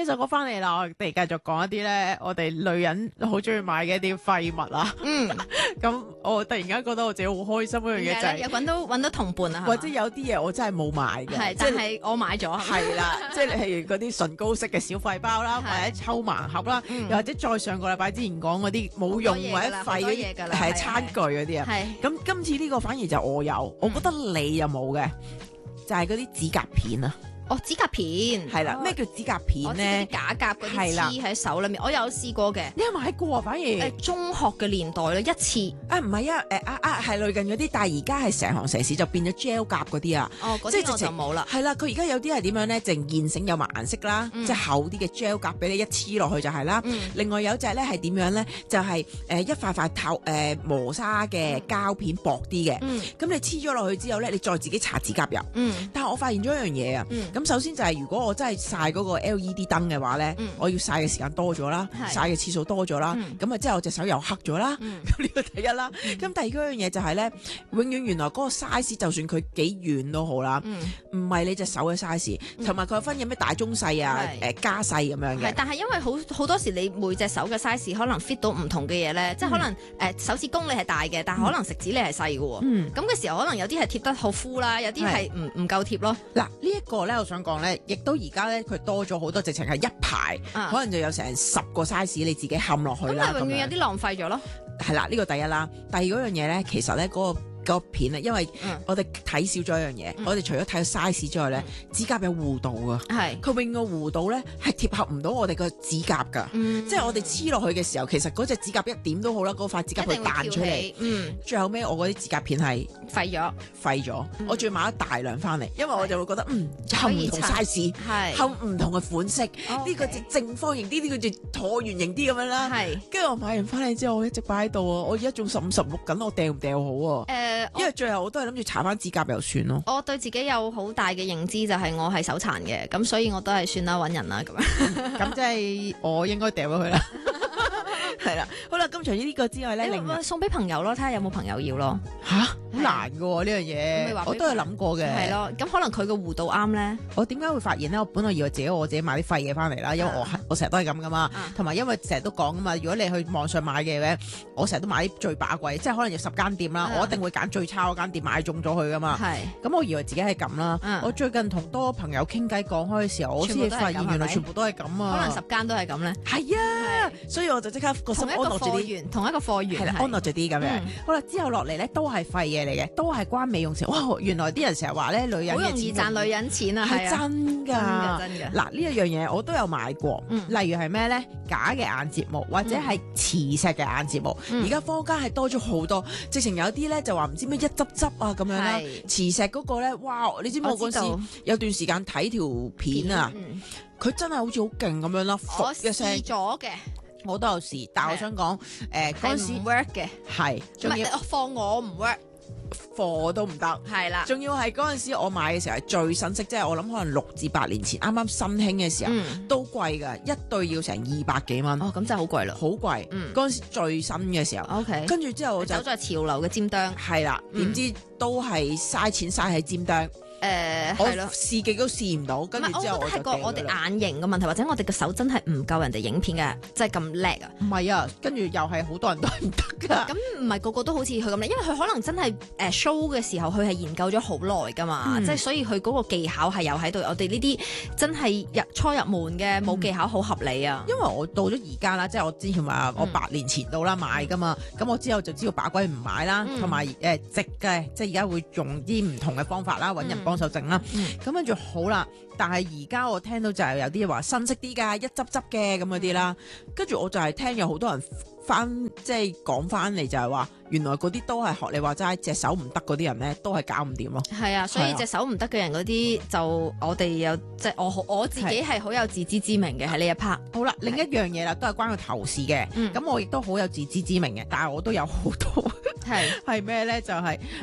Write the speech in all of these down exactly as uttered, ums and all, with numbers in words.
首歌翻嚟啦，我哋繼續講一啲咧，我哋女人好中意買嘅一啲廢物啊。 嗯， 咁我突然間覺得我自己好開心一樣嘢就係、 有揾到揾到同伴啊， 或者有啲嘢我真係冇買嘅， 係，但係我買咗。 係啦，即係例如嗰啲唇膏式嘅小廢包啦，或者抽盲盒啦，又或者再上個禮拜之前講嗰啲冇用或者廢嗰啲係餐具嗰啲啊。咁今次呢個反而就我有，我覺得你又冇嘅，就係嗰啲指甲片啊。 哦，指甲片係啦，咩叫指甲片咧？ 假甲嗰啲黐喺手裏面，我有試過嘅。 你有買過啊？反而誒中學嘅年代咧，一次啊唔係啊誒啊啊係類近嗰啲，但係而家係成行成市就變咗 gel 甲嗰啲啊。 哦，嗰啲我就冇啦。 係啦，佢而家有啲係點樣咧？淨現成有埋顏色啦，即係厚啲嘅 gel 甲俾你一黐落去就係啦。另外有隻咧係點樣咧？就係誒一塊塊透誒磨砂嘅膠片薄啲嘅。咁你黐咗落去之後咧，你再自己搽指甲油。但係我發現咗一樣嘢啊。咁首先就係如果我真係曬嗰個 L E D 燈嘅話咧，嗯、我要曬嘅時間多咗啦，曬嘅次數多咗啦，咁啊之後我隻手又黑咗啦，咁呢個第一啦。咁、嗯、第二嗰樣嘢就係咧，永遠原來嗰個 size 就算佢幾遠都好啦，唔係、嗯、你隻手嘅 size，同埋佢有分有咩大中細啊，誒是、呃、加細咁樣嘅。 但係因為好好多時你每隻手嘅 size 可能 fit 到唔同嘅嘢咧，嗯、即係可能誒、呃、手指公你係大嘅，但係可能食指你係細嘅喎。咁嘅、嗯、時候可能有啲係貼得好敷啦，有啲係唔唔夠貼咯。嗱、 呢個、呢一個咧，我想講咧，亦都而家咧佢多咗好多，直情係一排，啊、可能就有成十個 size 你自己冚落去啦。 咁咪永遠有啲浪費咗咯。 係啦，呢、呢個第一啦。第二嗰樣嘢咧，其實咧嗰、嗰個。個片咧，因為我哋睇少咗一樣嘢，嗯、我哋除咗睇個 size 之外咧，嗯、指甲有弧度啊，係佢永個弧度咧係貼合唔到我哋個指甲噶，嗯、即係我哋黐落去嘅時候，其實嗰隻指甲一點都好啦，嗰塊指甲會彈出嚟，嗯，最後尾我嗰啲指甲片係廢咗， 廢咗，嗯、我仲要買咗大量翻嚟，因為我就會覺得嗯，冚唔同 size， 係冚唔同嘅款式，呢 Okay 個就正方形啲，呢個就橢圓形啲咁樣啦，係是，跟住我買完翻嚟之後，我一直擺喺度啊，我而家仲十五十六緊，我掉唔掉好啊？誒、呃。因為最後我都係諗住搽翻指甲油算咯。 我對自己有好大嘅認知，就係我係手殘嘅，咁所以我都係算啦，揾人啦咁樣。 咁即係我應該掉咗佢啦。係啦，好啦，咁除咗呢個之外咧，另外送俾朋友咯，睇下有冇朋友要咯。 吓，好難噶喎呢樣嘢，我都有諗過嘅。 係咯，咁可能佢個弧度啱咧。 我點解會發現咧？我本來以為自己我自己買啲廢嘢翻嚟啦，因為我我成日都係咁噶嘛，同埋因為成日都講噶嘛，如果你去網上買嘅咧，我成日都買啲最把貴，即係可能有十間店啦，我一定會揀最差嗰間店買中咗佢噶嘛。係，咁我以為自己係咁啦。我最近同多朋友傾偈講開嘅時候，我先至發現原來全部都係咁啊。 可能十間都係咁咧。係啊，所以我就即刻個心安樂住啲， 同一個貨源係啦， 安樂住啲咁樣。好啦，之後落嚟咧都係廢嘢嚟嘅，都係關美容事。哇，原來啲人成日話咧，女人好容易賺女人錢啊， 係真㗎， 真嘅。 嗱呢一樣嘢我都有買過，例如係咩咧？假嘅眼睫毛或者係磁石嘅眼睫毛，而家坊間係多咗好多，直情有啲咧就話唔知咩一執執啊咁樣啦。磁石嗰個咧，哇！你知唔知我嗰時有段時間睇條片啊，佢真係好似好勁咁樣啦， 我試咗嘅。 我都有試，但係我想講，誒嗰陣時唔 work 嘅， 係，仲要放我唔 work， 貨都唔得， 係啦， 仲要係嗰陣時我買嘅時候係最新式，即係我諗可能六至八年前啱啱新興嘅時候，都貴㗎，一對要成二百幾蚊， 哦，咁真係好貴啦， 好貴，嗰陣時最新嘅時候，OK，跟住之後我就走在潮流嘅尖端， 係啦，點知都係嘥錢嘥喺尖端。誒係咯，試極都試唔到，跟住之後我就係個我哋眼型嘅問題，或者我哋嘅手真係唔夠人哋影片嘅，即係咁叻啊！ 唔係啊，跟住又係好多人都係唔得㗎。 咁唔係個個都好似佢咁叻，因為佢可能真係誒 show 嘅時候，佢係研究咗好耐㗎嘛，即係所以佢嗰個技巧係有喺度。我哋呢啲真係入初入門嘅冇技巧，好合理啊！ 因為我到咗而家啦，即係我之前話我八年前到啦買㗎嘛，咁我之後就知道把鬼唔買啦，同埋誒直嘅，即係而家會用啲唔同嘅方法啦，揾人幫手整啦。咁跟住好啦，但係而家我聽到就係有啲話新式啲㗎，一執執嘅咁嗰啲啦，跟住我就係聽有好多人翻即係講翻嚟就係話，原來嗰啲都係學你話齋隻手唔得嗰啲人咧，都係搞唔掂咯。係啊， 所以隻手唔得嘅人嗰啲就我哋有即係我我自己係好有自知之明嘅喺呢一 part。 好啦，另一樣嘢啦，都係關個頭事嘅。咁我亦都好有自知之明嘅，但係我都有好多係係咩咧？就係我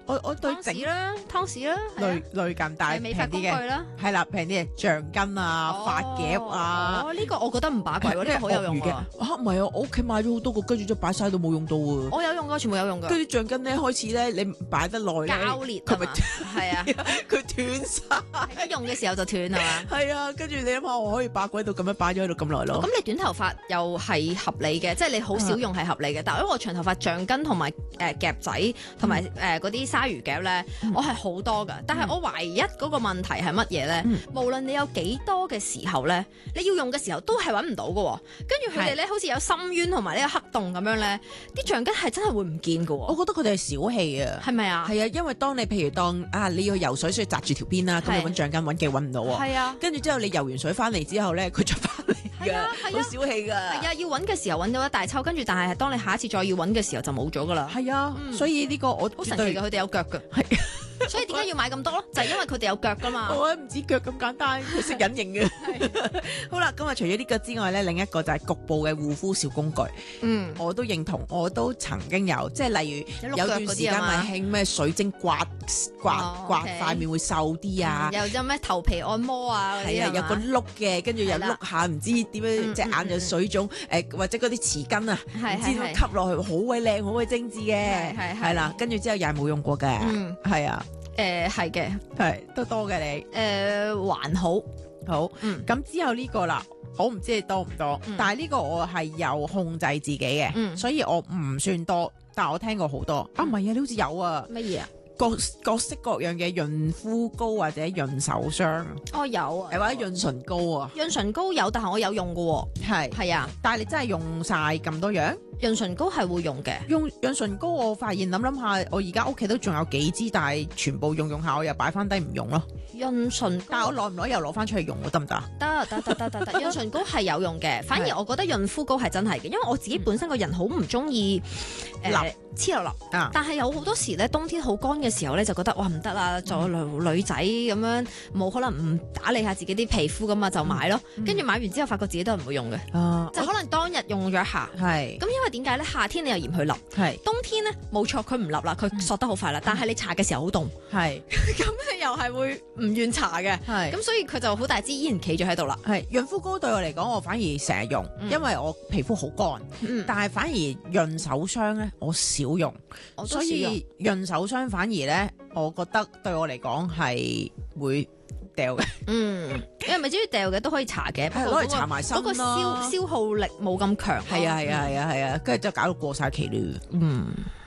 我我對整湯匙啦，湯匙啦，係類啊類近，但係係美髮平啲嘅， 工具啦。 係啦，平啲嘅橡筋啊、髮夾啊。 哦，呢個我覺得唔把貴喎，呢個好有用嘅。 啊！ 嚇唔係啊，我屋企買咗好多個，跟住就擺晒喺度冇用到啊。 我有用㗎，全部有用㗎。 跟住橡筋咧開始咧，你擺得耐咧， 膠裂佢咪啊嘛，係啊， 佢斷晒。 一用嘅時候就斷係嘛。 係啊，跟住你諗下，我可以擺鬼到咁樣擺咗喺度咁耐咯。 咁你短頭髮又係合理嘅，即係你好少用係合理嘅。但係因為我長頭髮橡筋同埋誒夾仔同埋誒嗰啲鯊魚夾咧，我係好多㗎。但係我唯一嗰個問題係乜嘢咧？無論你有幾多嘅時候咧，你要用嘅時候都係揾唔到㗎。跟住佢哋咧，好似有深淵同埋呢個黑洞咁樣咧，啲橡筋係真係會唔見㗎。 我覺得佢哋係小氣啊。 係咪啊？ 係啊，因為當你譬如當啊你要游水，所以紮住條邊啦，咁你揾橡筋揾極揾唔到喎。 係啊。 跟住之後你游完水翻嚟之後咧，佢就翻嚟㗎，好小氣㗎。 係啊，要揾嘅時候揾到一大抽，跟住但係當你下一次再要揾嘅時候就冇咗㗎啦。 係啊，所以呢個我好神奇㗎，佢哋有腳㗎。係。所以點解要買咁多咯？就係因為佢哋有腳噶嘛。 我覺得唔止腳咁簡單，佢識隱形嘅。好啦，咁啊，除咗呢個之外咧，另一個就係局部嘅護膚小工具。嗯，我都認同，我都曾經有，即係例如有段時間咪興咩水晶刮刮刮塊面會瘦啲啊， 又有咩頭皮按摩啊嗰啲係啊，有個碌嘅，跟住又碌下，唔知點樣隻眼就水腫，誒或者嗰啲匙羹啊，唔知點吸落去，好鬼靚，好鬼精緻嘅，係啦，跟住之後又係冇用過嘅，係啊。 誒係嘅， 係都多嘅你。 誒、呃、還好， 好，嗯，咁之後呢個啦，我唔知你多唔多， 嗯、 但係呢個我係有控制自己嘅，嗯、所以我唔算多，但係我聽過好多。嗯、啊，唔係啊，你好似有啊， 乜嘢啊？ 各各式各樣嘅潤膚膏或者潤手霜， 哦有啊， 或者潤唇膏啊， 潤唇膏有，但係我有用嘅喎， 係係啊，但係你真係用晒咁多樣？ 潤唇膏係會用嘅， 用潤唇膏我發現諗諗下，我而家屋企都仲有幾支，但係全部用用下，我又擺翻低唔用咯。潤唇膏，但係我耐唔耐又攞翻出嚟用，得唔得啊？ 得得得得得得，潤唇膏係有用嘅，反而我覺得潤膚膏係真係嘅，因為我自己本身個人好唔中意誒黐落落，但係有好多時咧冬天好乾嘅時候咧就覺得哇唔得啦，做女女仔咁樣冇可能唔打理下自己啲皮膚咁嘛，就買咯，跟住買完之後發覺自己都係唔會用嘅，就可能當日用咗一下，係咁因為點解咧？夏天你又嫌佢立，係冬天咧冇錯佢唔立啦，佢索得好快啦，但係你搽嘅時候好凍，係咁你又係會唔願搽嘅，係咁所以佢就好大支依然企咗喺度啦。 係潤膚膏對我嚟講，我反而成日用，因為我皮膚好乾，但係反而潤手霜咧我少用，所以潤手霜反而咧，我覺得對我嚟講係會掉嘅。嗯， 你係咪中意掉嘅都可以搽嘅，不過攞嚟搽埋身咯。 嗰個消消耗力冇咁強。 係啊係啊係啊係啊，跟住就搞到過晒期啦。嗯。